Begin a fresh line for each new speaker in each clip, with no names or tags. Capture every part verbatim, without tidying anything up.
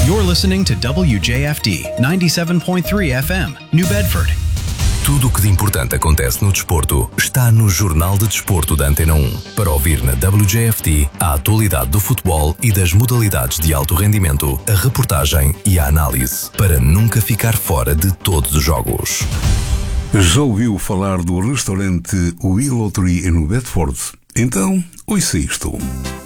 You're listening to W J F D ninety-seven point three F M, New Bedford.
Tudo o que de importante acontece no desporto está no Jornal de Desporto da Antena um. Para ouvir na W J F D a atualidade do futebol e das modalidades de alto rendimento, a reportagem e a análise, para nunca ficar fora de todos os jogos.
Já ouviu falar do restaurante Willow Tree em Bedford? Então, ouça isto.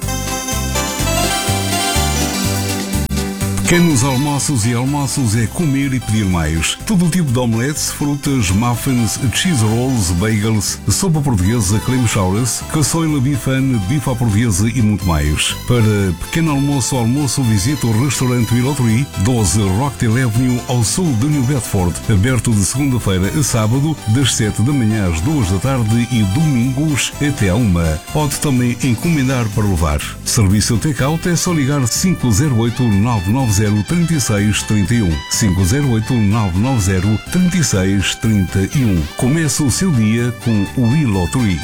Pequenos almoços e almoços é comer e pedir mais. Todo o tipo de omeletes, frutas, muffins, cheese rolls, bagels, sopa portuguesa, cream chowers, caçoila bifana, bife à portuguesa e muito mais. Para pequeno almoço ou almoço, visite o restaurante Willow Tree, doze Rockdale Avenue, ao sul de New Bedford, aberto de segunda-feira a sábado, das sete da manhã às duas da tarde e domingos até à uma. Pode também encomendar para levar. Serviço take-out é só ligar cinco zero oito nove nove zero três seis três um, cinco zero oito nove nove zero três seis três um. Começa o seu dia com o Willow Tree.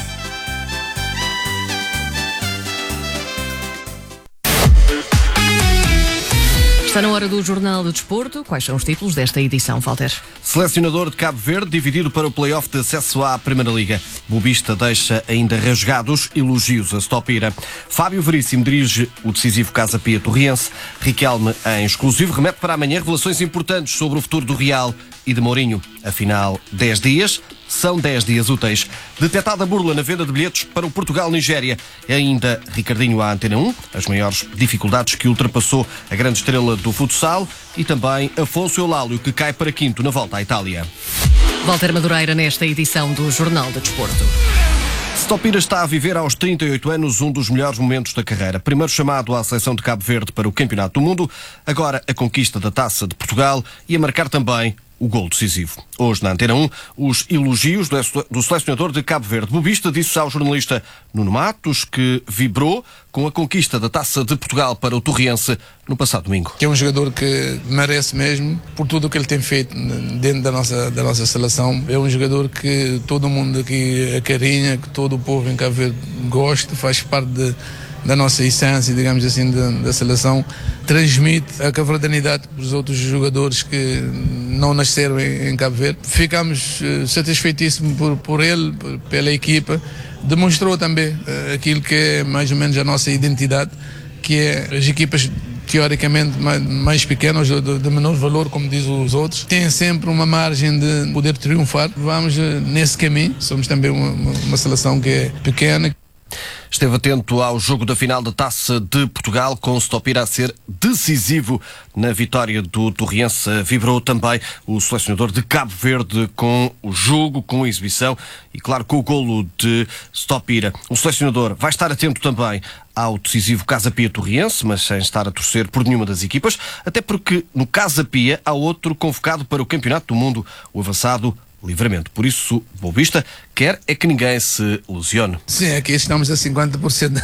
Está na hora do Jornal do Desporto. Quais são os títulos desta edição, Walter?
Selecionador de Cabo Verde dividido para o play-off de acesso à Primeira Liga. Bobista deixa ainda rasgados elogios a Stopira. Fábio Veríssimo dirige o decisivo Casa Pia Torriense. Riquelme, em exclusivo, remete para amanhã revelações importantes sobre o futuro do Real e de Mourinho. Afinal, dez dias são dez dias úteis. Detetada burla na venda de bilhetes para o Portugal-Nigéria. Ainda Ricardinho à Antena um, as maiores dificuldades que ultrapassou a grande estrela do futsal, e também Afonso Eulálio, que cai para quinto na volta à Itália.
Walter Madureira nesta edição do Jornal do Desporto.
Stopira está a viver aos trinta e oito anos um dos melhores momentos da carreira. Primeiro chamado à seleção de Cabo Verde para o Campeonato do Mundo, agora a conquista da Taça de Portugal e a marcar também o gol decisivo. Hoje, na Antena um, os elogios do selecionador de Cabo Verde. Bobista disse ao jornalista Nuno Matos que vibrou com a conquista da Taça de Portugal para o Torriense no passado domingo.
Que é um jogador que merece mesmo por tudo o que ele tem feito dentro da nossa, da nossa seleção. É um jogador que todo mundo aqui acarinha, que todo o povo em Cabo Verde gosta, faz parte de da nossa essência, digamos assim, da, da seleção, transmite a cavradinidade para os outros jogadores que não nasceram em, em Cabo Verde. Ficamos uh, satisfeitíssimos por, por ele, por, pela equipa. Demonstrou também uh, aquilo que é mais ou menos a nossa identidade, que é as equipas teoricamente mais, mais pequenas, de, de menor valor, como diz os outros, têm sempre uma margem de poder triunfar. Vamos uh, nesse caminho. Somos também uma, uma, uma seleção que é pequena.
Esteve atento ao jogo da final da Taça de Portugal, com Stopira a ser decisivo na vitória do Torriense. Vibrou também o selecionador de Cabo Verde com o jogo, com a exibição e, claro, com o golo de Stopira. O selecionador vai estar atento também ao decisivo Casa Pia Torriense, mas sem estar a torcer por nenhuma das equipas, até porque no Casa Pia há outro convocado para o Campeonato do Mundo, o avançado Livramento. Por isso, o Bobista quer é que ninguém se lesione.
Sim, aqui estamos a cinquenta por cento.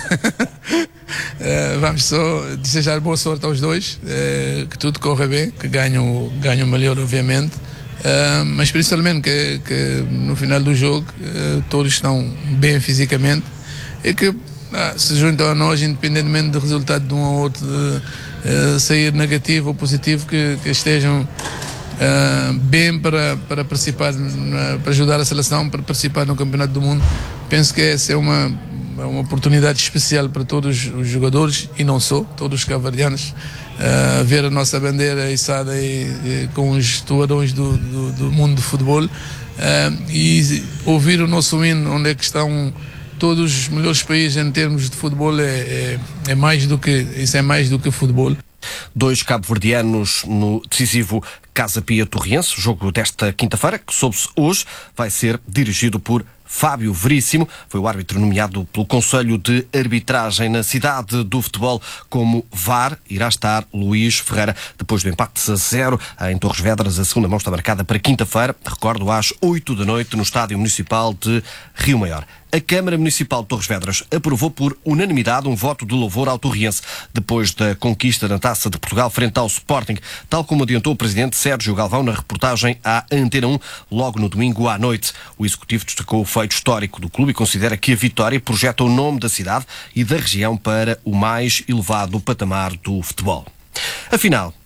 uh, vamos só desejar boa sorte aos dois, uh, que tudo corra bem, que ganhem ganhem melhor, obviamente, uh, mas principalmente que, que no final do jogo uh, todos estão bem fisicamente e que uh, se juntam a nós, independentemente do resultado de um ou outro de, uh, sair negativo ou positivo, que, que estejam Uh, bem para, para participar, uh, para ajudar a seleção, para participar no Campeonato do Mundo. Penso que essa é uma, uma oportunidade especial para todos os jogadores e não só, todos os cabo-verdianos, uh, ver a nossa bandeira içada e, e, com os tubarões do, do, do mundo do futebol, uh, e ouvir o nosso hino, onde é que estão todos os melhores países em termos de futebol. É, é, é mais do que, isso é mais do que futebol.
Dois cabo-verdianos no decisivo Casa Pia Torriense. O jogo desta quinta-feira, que soube-se hoje, vai ser dirigido por Fábio Veríssimo. Foi o árbitro nomeado pelo Conselho de Arbitragem. Na cidade do futebol, como V A R, irá estar Luís Ferreira. Depois do empate a zero em Torres Vedras, a segunda mão está marcada para quinta-feira, recordo, às oito da noite, no Estádio Municipal de Rio Maior. A Câmara Municipal de Torres Vedras aprovou por unanimidade um voto de louvor ao Torriense, depois da conquista da Taça de Portugal frente ao Sporting, tal como adiantou o presidente Sérgio Galvão na reportagem à Antena um, logo no domingo à noite. O executivo destacou o feito histórico do clube e considera que a vitória projeta o nome da cidade e da região para o mais elevado patamar do futebol. Afinal,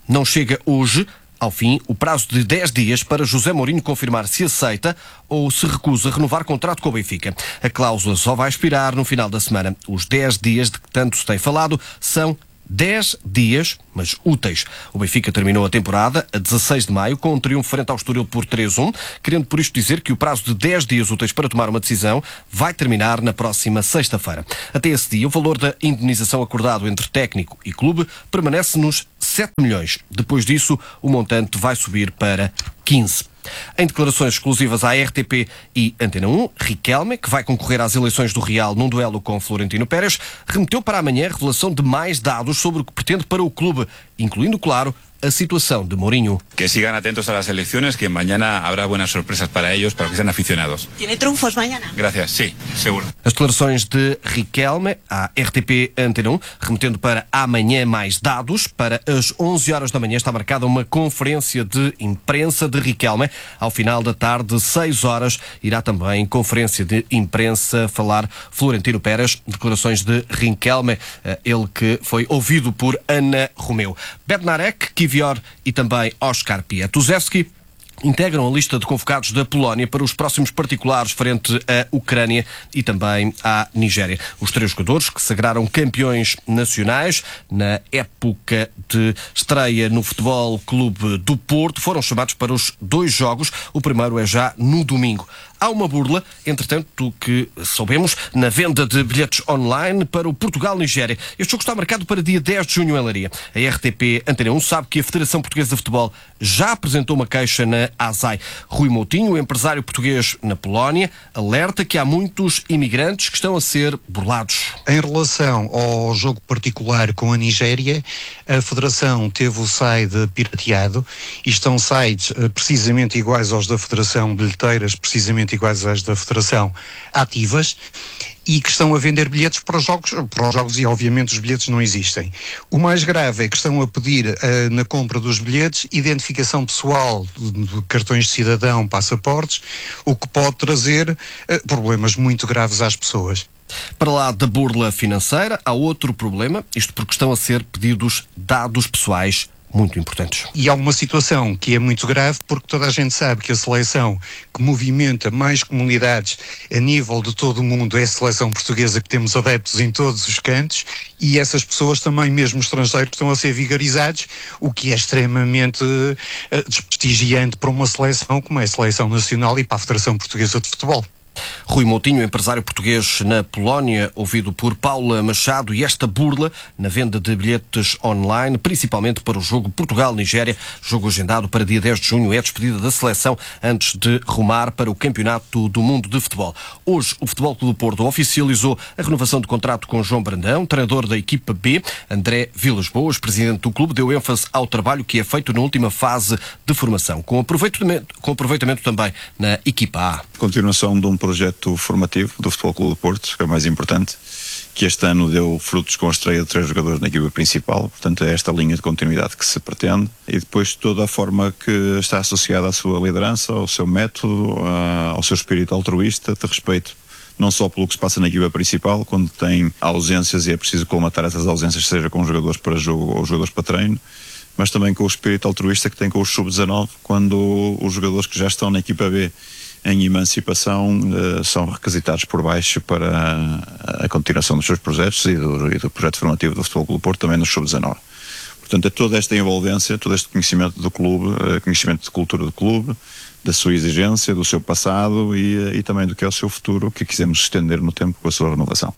Não chega hoje ao fim o prazo de dez dias para José Mourinho confirmar se aceita ou se recusa a renovar contrato com o Benfica. A cláusula só vai expirar no final da semana. Os dez dias de que tanto se tem falado são dez dias, mas úteis. O Benfica terminou a temporada a dezasseis de maio com um triunfo frente ao Estoril por três a um, querendo por isto dizer que o prazo de dez dias úteis para tomar uma decisão vai terminar na próxima sexta-feira. Até esse dia, o valor da indenização acordado entre técnico e clube permanece nos sete milhões. Depois disso, o montante vai subir para quinze. Em declarações exclusivas à R T P e Antena um, Riquelme, que vai concorrer às eleições do Real num duelo com Florentino Pérez, remeteu para amanhã a revelação de mais dados sobre o que pretende para o clube, incluindo, claro, a situação de Mourinho.
Que sigan atentos a las elecciones, que mañana habrá buenas sorpresas para ellos, para que sean aficionados.
¿Tiene triunfos mañana?
Gracias, sí, seguro.
As declarações de Riquelme à R T P Antena um, remetendo para amanhã mais dados. Para as onze horas da manhã está marcada uma conferência de imprensa de Riquelme. Ao final da tarde, seis horas, irá também conferência de imprensa falar Florentino Pérez. Declarações de Riquelme, ele que foi ouvido por Ana Romeu. Bednarek, Kivior e também Oskar Piatuzewski integram a lista de convocados da Polónia para os próximos particulares frente à Ucrânia e também à Nigéria. Os três jogadores que sagraram campeões nacionais na época de estreia no Futebol Clube do Porto foram chamados para os dois jogos. O primeiro é já no domingo. Há uma burla, entretanto, que soubemos, na venda de bilhetes online para o Portugal-Nigéria. Este jogo está marcado para dia dez de junho em Leiria. A R T P Antena um sabe que a Federação Portuguesa de Futebol já apresentou uma queixa na A S A I. Rui Moutinho, o empresário português na Polónia, alerta que há muitos imigrantes que estão a ser burlados.
Em relação ao jogo particular com a Nigéria, a Federação teve o site pirateado e estão sites precisamente iguais aos da Federação, bilheteiras precisamente iguais às da Federação, ativas, e que estão a vender bilhetes para os jogos, para os jogos e obviamente os bilhetes não existem. O mais grave é que estão a pedir uh, na compra dos bilhetes identificação pessoal de, de cartões de cidadão, passaportes, o que pode trazer uh, problemas muito graves às pessoas.
Para lá da burla financeira, há outro problema, isto porque estão a ser pedidos dados pessoais muito importantes.
E há uma situação que é muito grave porque toda a gente sabe que a seleção que movimenta mais comunidades a nível de todo o mundo é a seleção portuguesa, que temos adeptos em todos os cantos, e essas pessoas também, mesmo estrangeiros, estão a ser vigarizados, o que é extremamente uh, desprestigiante para uma seleção como é a Seleção Nacional e para a Federação Portuguesa de Futebol.
Rui Moutinho, empresário português na Polónia, ouvido por Paula Machado, e esta burla na venda de bilhetes online, principalmente para o jogo Portugal-Nigéria, jogo agendado para dia dez de junho, é a despedida da seleção antes de rumar para o Campeonato do Mundo de Futebol. Hoje, o Futebol Clube do Porto oficializou a renovação do contrato com João Brandão, treinador da equipa B. André Vilas Boas, presidente do clube, deu ênfase ao trabalho que é feito na última fase de formação, com aproveitamento, com aproveitamento também na equipa A.
Continuação de um projeto formativo do Futebol Clube do Porto, que é o mais importante, que este ano deu frutos com a estreia de três jogadores na equipa principal. Portanto, é esta linha de continuidade que se pretende, e depois toda a forma que está associada à sua liderança, ao seu método, ao seu espírito altruísta, de respeito não só pelo que se passa na equipa principal, quando tem ausências e é preciso colmatar essas ausências, seja com jogadores para jogo ou jogadores para treino, mas também com o espírito altruísta que tem com os sub dezanove, quando os jogadores que já estão na equipa B em emancipação uh, são requisitados por baixo para a, a continuação dos seus projetos e do, e do projeto formativo do Futebol Clube do Porto, também no sub dezanove. Portanto, é toda esta envolvência, todo este conhecimento do clube, uh, conhecimento de cultura do clube, da sua exigência, do seu passado e, uh, e também do que é o seu futuro, que quisemos estender no tempo com a sua renovação.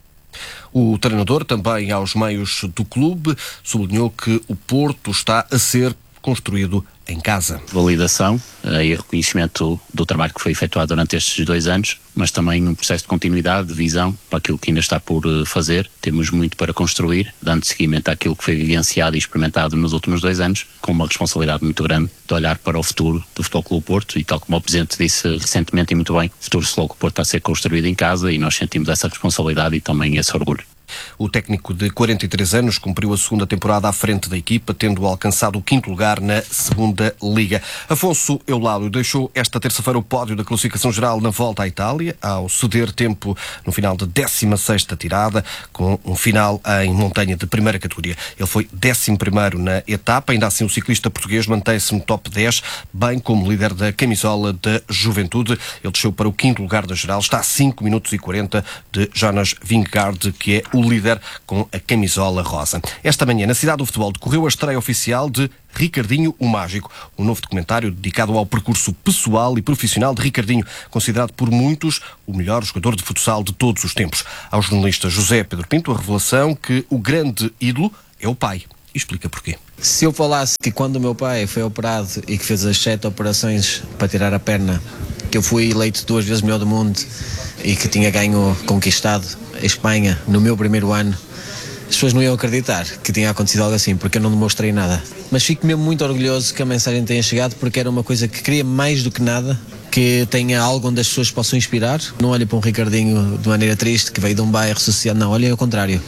O treinador, também aos meios do clube, sublinhou que o Porto está a ser construído em casa.
Validação e reconhecimento do trabalho que foi efetuado durante estes dois anos, mas também um processo de continuidade, de visão para aquilo que ainda está por fazer. Temos muito para construir, dando seguimento àquilo que foi vivenciado e experimentado nos últimos dois anos, com uma responsabilidade muito grande de olhar para o futuro do Futebol Clube do Porto, e tal como o Presidente disse recentemente e muito bem, o futuro do Futebol Clube do Porto está a ser construído em casa e nós sentimos essa responsabilidade e também esse orgulho.
O técnico de quarenta e três anos cumpriu a segunda temporada à frente da equipa, tendo alcançado o quinto lugar na segunda Liga. Afonso Eulálio deixou esta terça-feira o pódio da classificação geral na volta à Itália, ao ceder tempo no final da décima sexta tirada, com um final em montanha de primeira categoria. Ele foi décimo primeiro na etapa, ainda assim o ciclista português mantém-se no top dez, bem como líder da camisola da Juventude. Ele desceu para o quinto lugar da geral, está a cinco minutos e quarenta de Jonas Vingegaard, que é o líder com a camisola rosa. Esta manhã, na Cidade do Futebol, decorreu a estreia oficial de Ricardinho, o Mágico, um novo documentário dedicado ao percurso pessoal e profissional de Ricardinho, considerado por muitos o melhor jogador de futsal de todos os tempos. Ao jornalista José Pedro Pinto, a revelação que o grande ídolo é o pai. E explica porquê.
Se eu falasse que quando o meu pai foi operado e que fez as sete operações para tirar a perna, que eu fui eleito duas vezes melhor do mundo e que tinha ganho, conquistado a Espanha no meu primeiro ano, as pessoas não iam acreditar que tinha acontecido algo assim, porque eu não demonstrei nada. Mas fico mesmo muito orgulhoso que a mensagem tenha chegado, porque era uma coisa que queria mais do que nada, que tenha algo onde as pessoas possam inspirar. Não olhem para um Ricardinho de maneira triste, que veio de um bairro social, não, olhem ao contrário.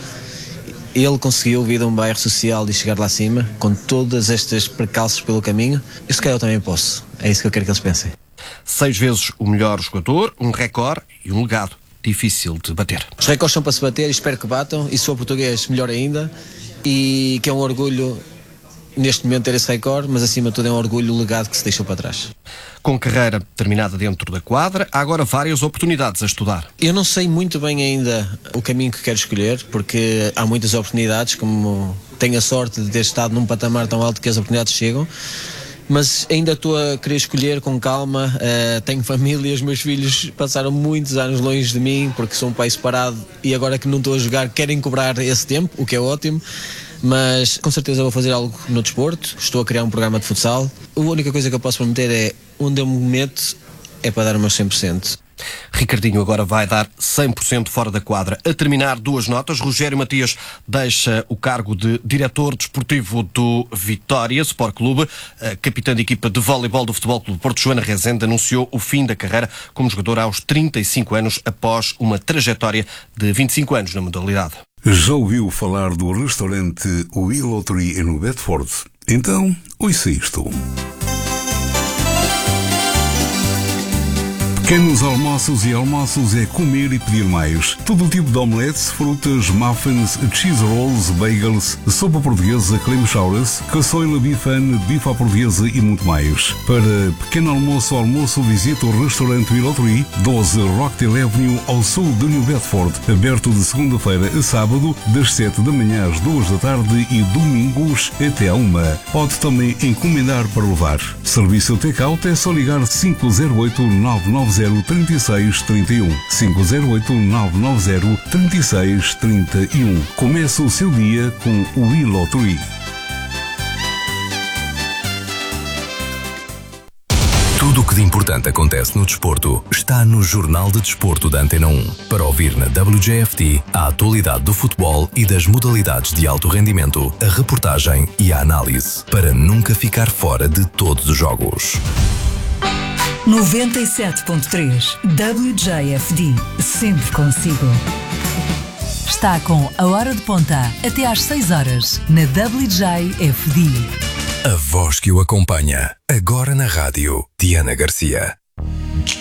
Ele conseguiu vir de um bairro social e chegar lá acima, com todas estas percalços pelo caminho. E se calhar eu também posso. É isso que eu quero que eles pensem.
Seis vezes o melhor jogador, um recorde e um legado difícil de bater.
Os recordes são para se bater e espero que batam. E se for português, melhor ainda. E que é um orgulho neste momento ter esse recorde, mas acima de tudo é um orgulho o legado que se deixou para trás.
Com carreira terminada dentro da quadra, há agora várias oportunidades a estudar.
Eu não sei muito bem ainda o caminho que quero escolher, porque há muitas oportunidades, como tenho a sorte de ter estado num patamar tão alto que as oportunidades chegam. Mas ainda estou a querer escolher com calma. Uh, tenho família, os meus filhos passaram muitos anos longe de mim porque sou um pai separado e agora que não estou a jogar querem cobrar esse tempo, o que é ótimo. Mas com certeza vou fazer algo no desporto. Estou a criar um programa de futsal. A única coisa que eu posso prometer é onde eu me meto é para dar o meu cem por cento.
Ricardinho agora vai dar cem por cento fora da quadra. A terminar, duas notas. Rogério Matias deixa o cargo de diretor desportivo do Vitória Sport Clube. A capitã de equipa de voleibol do Futebol Clube Porto, Joana Rezende, anunciou o fim da carreira como jogadora aos trinta e cinco anos, após uma trajetória de vinte e cinco anos na modalidade.
Já ouviu falar do restaurante Willow Tree no Bedford? Então, ouça isto. Pequenos almoços e almoços é comer e pedir mais. Todo o tipo de omeletes, frutas, muffins, cheese rolls, bagels, sopa portuguesa, clam chowders, caçoila bifana, bife à portuguesa e muito mais. Para pequeno almoço ou almoço, visite o restaurante Willow Tree, doze Rockdale Avenue, ao sul de New Bedford, aberto de segunda-feira a sábado, das sete da manhã às duas da tarde e domingos até à uma. Pode também encomendar para levar. Serviço take-out é só ligar cinco zero oito nove nove zero três seis três um. cinco zero oito nove nove zero três seis três um. Começa o seu dia com o Willow Tree.
Tudo o que de importante acontece no desporto está no Jornal de Desporto da Antena um. Para ouvir na W J F T a atualidade do futebol e das modalidades de alto rendimento, a reportagem e a análise, para nunca ficar fora de todos os jogos.
noventa e sete ponto três W J F D, sempre consigo. Está com a hora de ponta até às seis horas na W J F D.
A voz que o acompanha, agora na rádio, Diana Garcia.